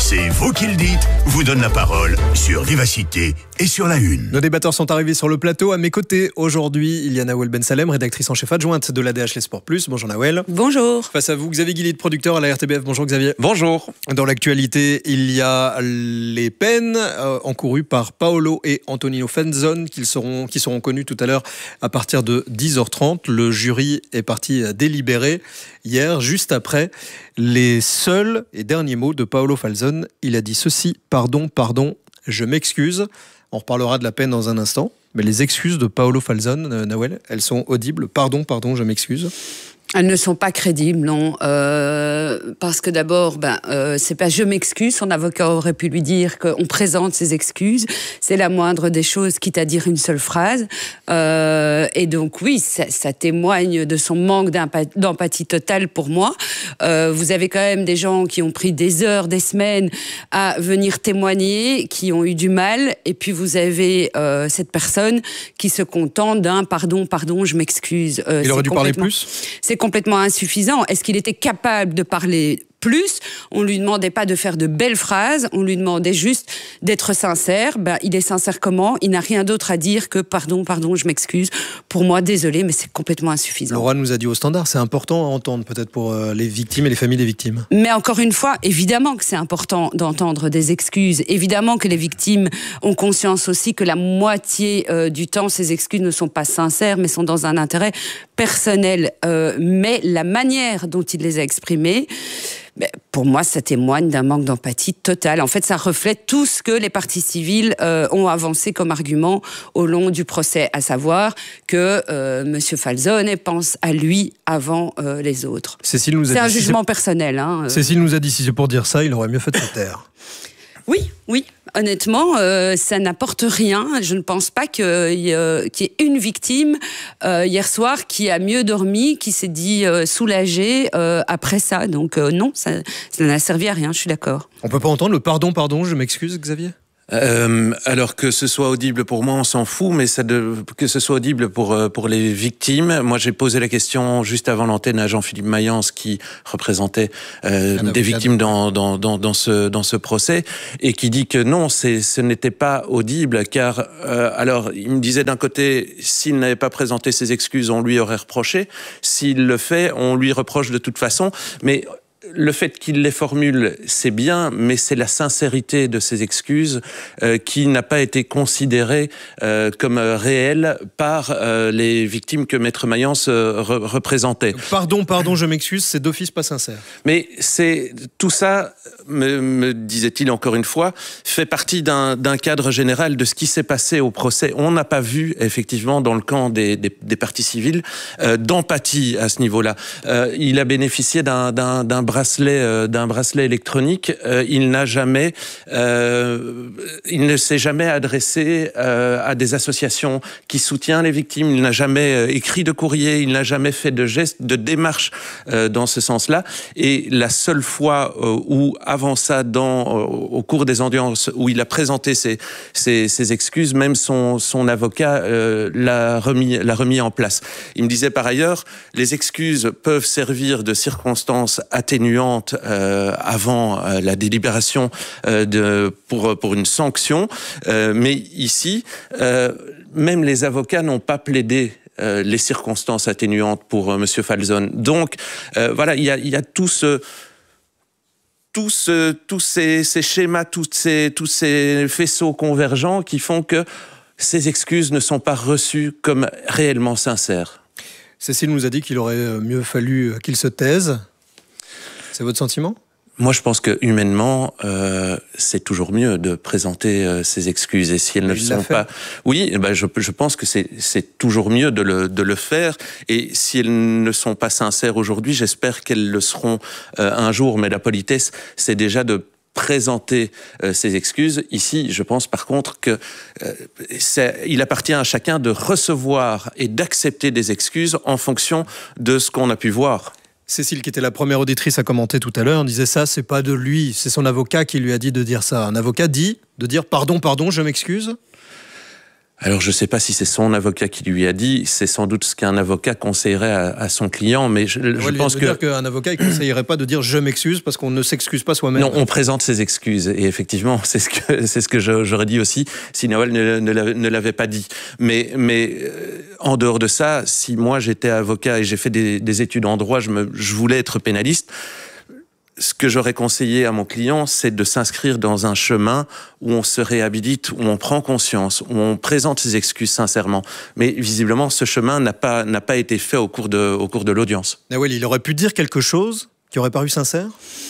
C'est vous qui le dites, vous donne la parole sur Vivacité et sur La Une. Nos débatteurs sont arrivés sur le plateau. À mes côtés, aujourd'hui, il y a Nawel Ben Salem, rédactrice en chef adjointe de l'ADH Les Sports Plus. Bonjour Nawel. Bonjour. Face à vous, Xavier Guillet, producteur à la RTBF. Bonjour Xavier. Bonjour. Dans l'actualité, il y a les peines encourues par Paolo et Antonino Fenzon qui seront connues tout à l'heure à partir de 10h30. Le jury est parti délibérer hier, juste après les seuls et derniers mots de Paolo Falzon. Il a dit ceci: pardon, je m'excuse. On reparlera de la peine dans un instant. Mais les excuses de Paolo Falzon, Nawel, elles sont audibles. Pardon, je m'excuse. Elles ne sont pas crédibles, non. Parce que d'abord, c'est pas je m'excuse. Son avocat aurait pu lui dire qu'on présente ses excuses. C'est la moindre des choses, quitte à dire une seule phrase. Et donc oui, ça témoigne de son manque d'empathie totale pour moi. Vous avez quand même des gens qui ont pris des heures, des semaines à venir témoigner, qui ont eu du mal. Et puis vous avez cette personne qui se contente d'un pardon, je m'excuse. Il aurait dû parler plus ? C'est complètement insuffisant. Est-ce qu'il était capable de parler plus? On lui demandait pas de faire de belles phrases, on lui demandait juste d'être sincère. Il est sincère comment? Il n'a rien d'autre à dire que pardon, je m'excuse. Pour moi, désolé, mais c'est complètement insuffisant. Laura nous a dit au standard, c'est important à entendre peut-être pour les victimes et les familles des victimes. Mais encore une fois, évidemment que c'est important d'entendre des excuses. Évidemment que les victimes ont conscience aussi que la moitié du temps, ces excuses ne sont pas sincères, mais sont dans un intérêt personnel. Mais la manière dont il les a exprimées, pour moi, ça témoigne d'un manque d'empathie total. En fait, ça reflète tout ce que les parties civiles ont avancé comme argument au long du procès, à savoir que M. Falzone pense à lui avant les autres. Cécile nous a dit, c'est un jugement personnel. Cécile nous a dit, si c'est pour dire ça, il aurait mieux fait de se taire. Oui. Honnêtement, ça n'apporte rien. Je ne pense pas qu'il y ait une victime hier soir qui a mieux dormi, qui s'est dit soulagée après ça. Donc non, ça n'a servi à rien, je suis d'accord. On peut pas entendre le pardon, je m'excuse, Xavier ? Alors que ce soit audible pour moi, on s'en fout, mais que ce soit audible pour les victimes. Moi, j'ai posé la question juste avant l'antenne à Jean-Philippe Mayence, qui représentait des victimes dans ce procès, et qui dit que non, ce n'était pas audible, car alors il me disait d'un côté, s'il n'avait pas présenté ses excuses, on lui aurait reproché. S'il le fait, on lui reproche de toute façon, mais le fait qu'il les formule, c'est bien, mais c'est la sincérité de ces excuses qui n'a pas été considérée comme réelle par les victimes que Maître Mayence représentait. Pardon, je m'excuse, c'est d'office pas sincère. Mais tout ça, me disait-il encore une fois, fait partie d'un cadre général de ce qui s'est passé au procès. On n'a pas vu, effectivement, dans le camp des parties civiles, d'empathie à ce niveau-là. Il a bénéficié d'un bracelet électronique. Il ne s'est jamais adressé à des associations qui soutiennent les victimes. Il n'a jamais écrit de courrier. Il n'a jamais fait de gestes, de démarches dans ce sens-là. Et la seule fois où, avant ça, au cours des audiences, où il a présenté ses excuses, même son avocat l'a remis en place. Il me disait par ailleurs, les excuses peuvent servir de circonstances atténuantes avant la délibération pour une sanction, mais ici, même les avocats n'ont pas plaidé les circonstances atténuantes pour M. Falzone. Donc, voilà, il y a tous ces schémas, tous ces faisceaux convergents qui font que ces excuses ne sont pas reçues comme réellement sincères. Cécile nous a dit qu'il aurait mieux fallu qu'il se taise. C'est votre sentiment ? Moi, je pense que humainement, c'est toujours mieux de présenter ses excuses. Et si elles ne sont pas, oui, je pense que c'est toujours mieux de le faire. Et si elles ne sont pas sincères aujourd'hui, j'espère qu'elles le seront un jour. Mais la politesse, c'est déjà de présenter ses excuses. Ici, je pense par contre que il appartient à chacun de recevoir et d'accepter des excuses en fonction de ce qu'on a pu voir. Cécile, qui était la première auditrice à commenter tout à l'heure, disait ça, c'est pas de lui, c'est son avocat qui lui a dit de dire ça. Un avocat dit de dire pardon, je m'excuse. Alors, je ne sais pas si c'est son avocat qui lui a dit, c'est sans doute ce qu'un avocat conseillerait à son client, mais je pense que... dire qu'un avocat, il ne conseillerait pas de dire « je m'excuse » parce qu'on ne s'excuse pas soi-même. Non, on présente ses excuses, et effectivement, c'est ce que j'aurais dit aussi si Nawal ne l'avait pas dit. Mais en dehors de ça, si moi j'étais avocat et j'ai fait des études en droit, je voulais être pénaliste, ce que j'aurais conseillé à mon client, c'est de s'inscrire dans un chemin où on se réhabilite, où on prend conscience, où on présente ses excuses sincèrement. Mais visiblement, ce chemin n'a pas été fait au cours de l'audience. Nawal, il aurait pu dire quelque chose qui aurait paru sincère ?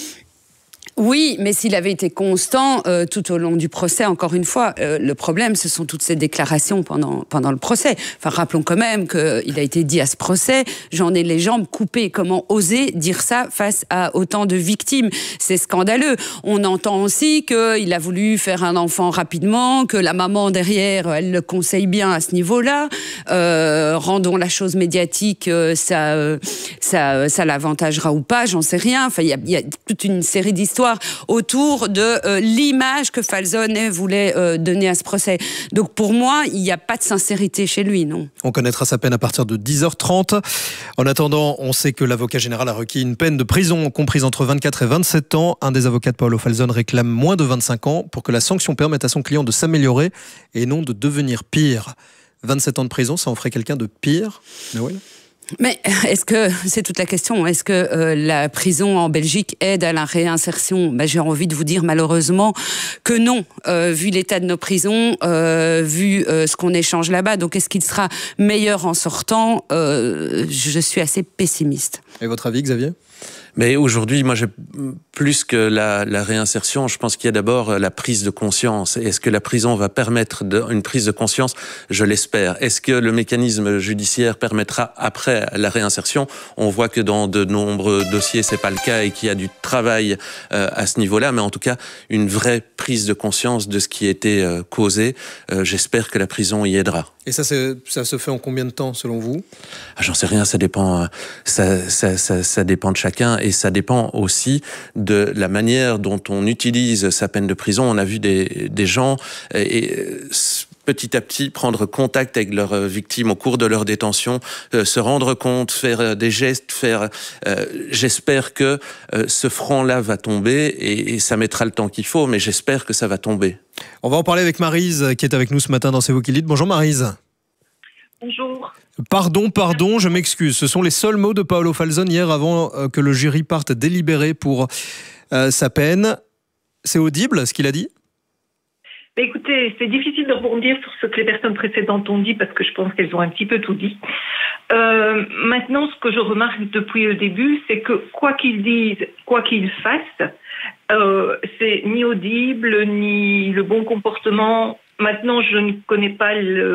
Oui, mais s'il avait été constant tout au long du procès, encore une fois, le problème, ce sont toutes ces déclarations pendant le procès. Enfin, rappelons quand même qu'il a été dit à ce procès, j'en ai les jambes coupées. Comment oser dire ça face à autant de victimes? C'est scandaleux. On entend aussi qu'il a voulu faire un enfant rapidement, que la maman derrière, elle le conseille bien à ce niveau-là. Rendons la chose médiatique, ça l'avantagera ou pas, j'en sais rien. Enfin, il y a toute une série d'histoires autour de l'image que Falzone voulait donner à ce procès. Donc pour moi, il n'y a pas de sincérité chez lui, non. On connaîtra sa peine à partir de 10h30. En attendant, on sait que l'avocat général a requis une peine de prison comprise entre 24 et 27 ans. Un des avocats de Paolo Falzone réclame moins de 25 ans pour que la sanction permette à son client de s'améliorer et non de devenir pire. 27 ans de prison, ça en ferait quelqu'un de pire, Nawal ? Mais est-ce que, c'est toute la question, est-ce que la prison en Belgique aide à la réinsertion? J'ai envie de vous dire malheureusement que non, vu l'état de nos prisons, vu ce qu'on échange là-bas. Donc est-ce qu'il sera meilleur en sortant? Je suis assez pessimiste. Et votre avis, Xavier ? Mais aujourd'hui, moi, plus que la réinsertion, je pense qu'il y a d'abord la prise de conscience. Est-ce que la prison va permettre une prise de conscience? Je l'espère. Est-ce que le mécanisme judiciaire permettra après la réinsertion? On voit que dans de nombreux dossiers, c'est pas le cas et qu'il y a du travail à ce niveau-là. Mais en tout cas, une vraie prise de conscience de ce qui a été causé. J'espère que la prison y aidera. Et ça se fait en combien de temps, selon vous? J'en sais rien, ça dépend. Ça dépend de chacun. Et ça dépend aussi de la manière dont on utilise sa peine de prison. On a vu des gens petit à petit prendre contact avec leurs victimes au cours de leur détention, se rendre compte, faire des gestes, j'espère que ce franc-là va tomber et ça mettra le temps qu'il faut, mais j'espère que ça va tomber. On va en parler avec Maryse qui est avec nous ce matin dans C'est vous qui le dites. Bonjour Maryse. Bonjour. Pardon, je m'excuse. Ce sont les seuls mots de Paolo Falzone hier avant que le jury parte délibérer pour sa peine. C'est audible ce qu'il a dit? Écoutez, c'est difficile de rebondir sur ce que les personnes précédentes ont dit parce que je pense qu'elles ont un petit peu tout dit. Maintenant, ce que je remarque depuis le début, c'est que quoi qu'ils disent, quoi qu'ils fassent, c'est ni audible, ni le bon comportement. Maintenant, je ne connais pas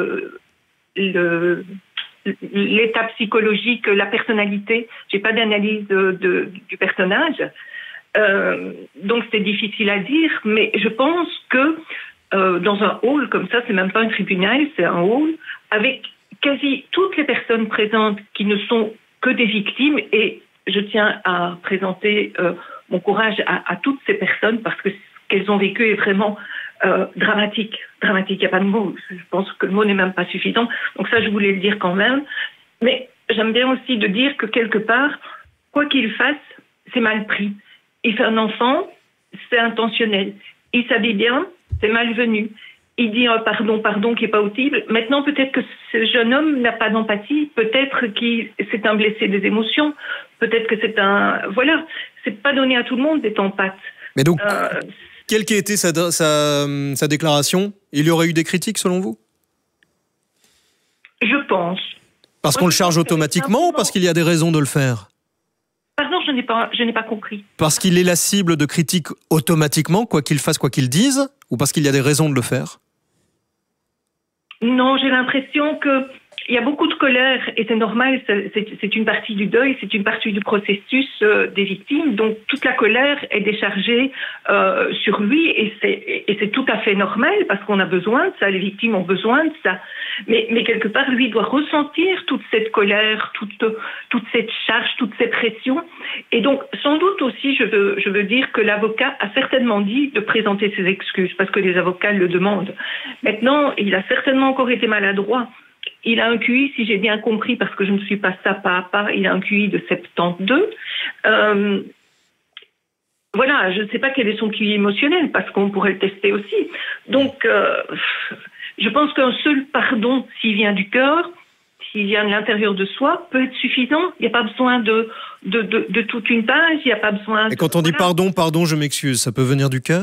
l'état psychologique, la personnalité. J'ai pas d'analyse du personnage. Donc c'est difficile à dire, mais je pense que dans un hall comme ça, c'est même pas un tribunal, c'est un hall, avec quasi toutes les personnes présentes qui ne sont que des victimes, et je tiens à présenter mon courage à toutes ces personnes parce que ce qu'elles ont vécu est vraiment dramatique. Dramatique, il n'y a pas de mots. Je pense que le mot n'est même pas suffisant. Donc ça, je voulais le dire quand même. Mais j'aime bien aussi de dire que quelque part, quoi qu'il fasse, c'est mal pris. Il fait un enfant, c'est intentionnel. Il s'habille bien, c'est malvenu. Il dit un pardon qui n'est pas audible. Maintenant, peut-être que ce jeune homme n'a pas d'empathie. Peut-être qu'il c'est un blessé des émotions. Peut-être que c'est un... Voilà, c'est pas donné à tout le monde d'être en pâte. Mais donc, quelle qu'ait été sa déclaration? Il y aurait eu des critiques, selon vous? Je pense. Parce qu'on le charge automatiquement ou parce qu'il y a des raisons de le faire? Pardon, je n'ai pas compris. Parce qu'il est la cible de critiques automatiquement, quoi qu'il fasse, quoi qu'il dise, ou parce qu'il y a des raisons de le faire? Non, j'ai l'impression que il y a beaucoup de colère et c'est normal, c'est une partie du deuil, c'est une partie du processus des victimes. Donc toute la colère est déchargée sur lui et c'est tout à fait normal parce qu'on a besoin de ça, les victimes ont besoin de ça. Mais quelque part, lui doit ressentir toute cette colère, toute cette charge, toute cette pression. Et donc, sans doute aussi, je veux dire que l'avocat a certainement dit de présenter ses excuses parce que les avocats le demandent. Maintenant, il a certainement encore été maladroit. Il a un QI, si j'ai bien compris, parce que je ne suis pas ça pas à pas, il a un QI de 72. Voilà, je ne sais pas quel est son QI émotionnel, parce qu'on pourrait le tester aussi. Donc, je pense qu'un seul pardon, s'il vient du cœur, s'il vient de l'intérieur de soi, peut être suffisant. Il n'y a pas besoin de toute une page, il n'y a pas besoin... Et quand on dit pardon, je m'excuse, ça peut venir du cœur ?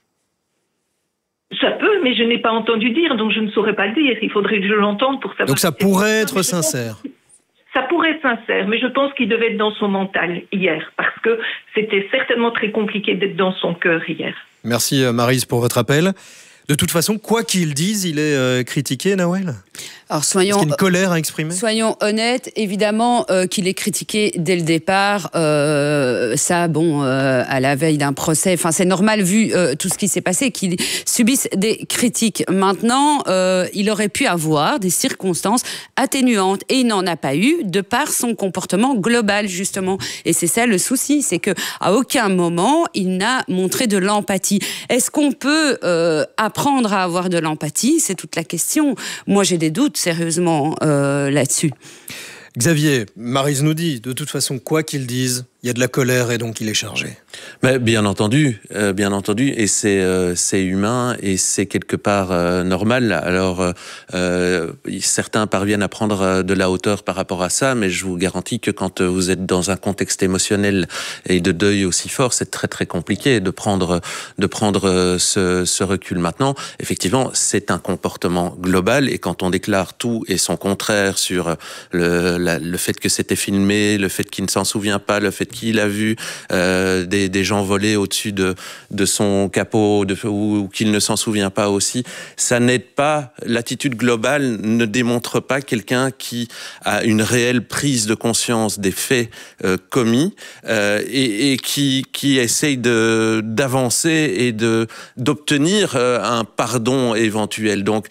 Ça peut, mais je n'ai pas entendu dire, donc je ne saurais pas le dire. Il faudrait que je l'entende pour savoir... Donc ça pourrait être sincère. Ça pourrait être sincère, mais je pense qu'il devait être dans son mental hier, parce que c'était certainement très compliqué d'être dans son cœur hier. Merci Maryse pour votre appel. De toute façon, quoi qu'il dise, il est critiqué, Nawel ? Alors soyons, est-ce qu'il y a une colère à exprimer ? Soyons honnêtes, évidemment qu'il est critiqué dès le départ. Ça, bon, à la veille d'un procès, enfin c'est normal vu tout ce qui s'est passé, qu'il subisse des critiques. Maintenant, il aurait pu avoir des circonstances atténuantes et il n'en a pas eu de par son comportement global justement. Et c'est ça le souci, c'est que à aucun moment il n'a montré de l'empathie. Est-ce qu'on peut apprendre à avoir de l'empathie ? C'est toute la question. Moi, j'ai des doutes sérieusement là-dessus. Xavier, Maryse nous dit, de toute façon, quoi qu'il dise, il y a de la colère et donc il est chargé. Mais bien entendu, et c'est humain et c'est quelque part normal. Alors certains parviennent à prendre de la hauteur par rapport à ça, mais je vous garantis que quand vous êtes dans un contexte émotionnel et de deuil aussi fort, c'est très très compliqué de prendre ce recul. Maintenant, effectivement, c'est un comportement global et quand on déclare tout et son contraire sur le fait que c'était filmé, le fait qu'il ne s'en souvient pas, le fait qu'il a vu des gens voler au-dessus de son capot ou qu'il ne s'en souvient pas aussi, ça n'aide pas. L'attitude globale ne démontre pas quelqu'un qui a une réelle prise de conscience des faits commis et qui essaye d'avancer et d'obtenir un pardon éventuel. Donc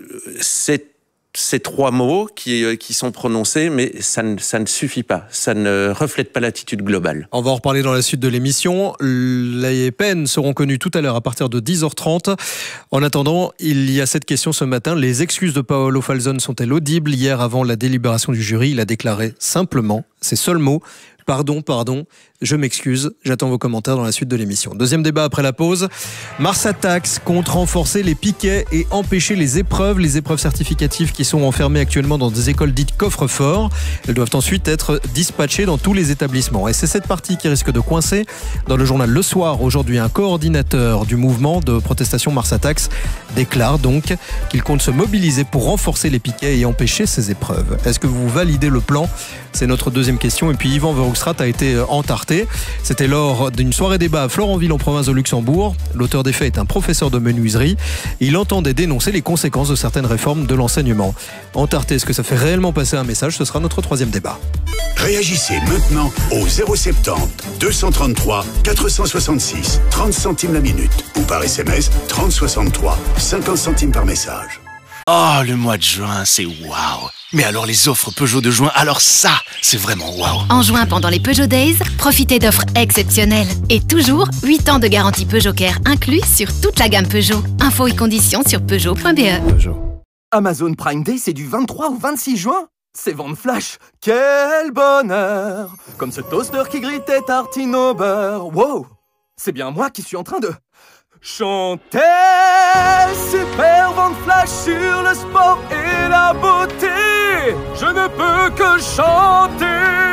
ces trois mots qui sont prononcés, mais ça ne suffit pas. Ça ne reflète pas l'attitude globale. On va en reparler dans la suite de l'émission. Les peines seront connues tout à l'heure à partir de 10h30. En attendant, il y a cette question ce matin. Les excuses de Paolo Falzon sont-elles audibles ? Hier, avant la délibération du jury, il a déclaré simplement, ces seuls mots, « Pardon, je m'excuse ». J'attends vos commentaires dans la suite de l'émission. Deuxième débat après la pause. Mars Attacks compte renforcer les piquets et empêcher les épreuves certificatives qui sont enfermées actuellement dans des écoles dites coffre-fort. Elles doivent ensuite être dispatchées dans tous les établissements. Et c'est cette partie qui risque de coincer. Dans le journal Le Soir, aujourd'hui, un coordinateur du mouvement de protestation Mars Attacks déclare donc qu'il compte se mobiliser pour renforcer les piquets et empêcher ces épreuves. Est-ce que vous validez le plan ? C'est notre deuxième question. Et puis Yvan Verhoekstraat a été entarté. C'était lors d'une soirée débat à Florenville en province de Luxembourg. L'auteur des faits est un professeur de menuiserie. Il entendait dénoncer les conséquences de certaines réformes de l'enseignement. Entarté, est-ce que ça fait réellement passer un message ? Ce sera notre troisième débat. Réagissez maintenant au 070 233 466 30 centimes la minute ou par SMS 3063 50 centimes par message. Oh, le mois de juin, c'est waouh! Mais alors les offres Peugeot de juin, alors ça, c'est vraiment waouh! En juin, pendant les Peugeot Days, profitez d'offres exceptionnelles. Et toujours, 8 ans de garantie Peugeot Care inclus sur toute la gamme Peugeot. Infos et conditions sur Peugeot.be. Amazon Prime Day, c'est du 23 au 26 juin. C'est vente flash, quel bonheur! Comme ce toaster qui grille tes tartines au beurre. Wow! C'est bien moi qui suis en train de... chanter. Super vente flash sur le sport et la beauté. Je ne peux que chanter.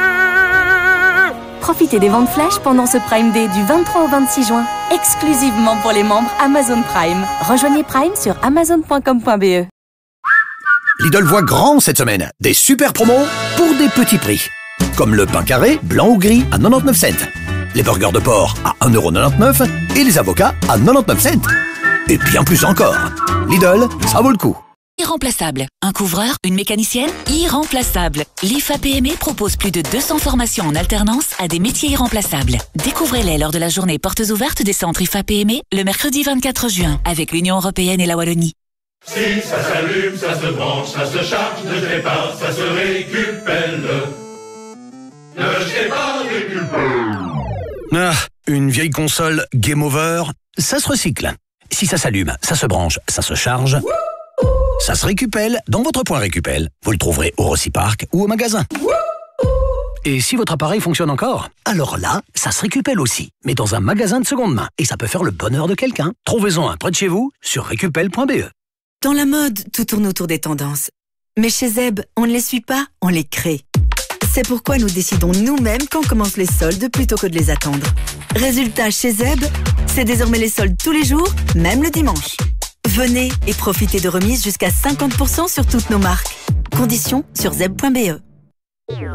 Profitez des ventes flash pendant ce Prime Day du 23 au 26 juin, exclusivement pour les membres Amazon Prime. Rejoignez Prime sur amazon.com.be. Lidl voit grand cette semaine. Des super promos pour des petits prix. Comme le pain carré, blanc ou gris à 99 cents. Les burgers de porc à 1,99€ et les avocats à 99 cents. Et bien plus encore. Lidl, ça vaut le coup. Irremplaçable. Un couvreur, une mécanicienne, irremplaçable. L'IFAPME propose plus de 200 formations en alternance à des métiers irremplaçables. Découvrez-les lors de la journée portes ouvertes des centres IFAPME le mercredi 24 juin avec l'Union Européenne et la Wallonie. Si ça s'allume, ça se branche, ça se charge, ne jetez pas, ça se récupère. Ne jetez pas, récupère. Ah, une vieille console Game Over, ça se recycle. Si ça s'allume, ça se branche, ça se charge, ça se récupère dans votre point Récupel. Vous le trouverez au Rocipark ou au magasin. Et si votre appareil fonctionne encore, alors là, ça se récupère aussi, mais dans un magasin de seconde main. Et ça peut faire le bonheur de quelqu'un. Trouvez-en un près de chez vous sur récupel.be. Dans la mode, tout tourne autour des tendances. Mais chez Zeb, on ne les suit pas, on les crée. C'est pourquoi nous décidons nous-mêmes quand commencent les soldes plutôt que de les attendre. Résultat, chez Zeb, c'est désormais les soldes tous les jours, même le dimanche. Venez et profitez de remises jusqu'à 50% sur toutes nos marques. Conditions sur zeb.be.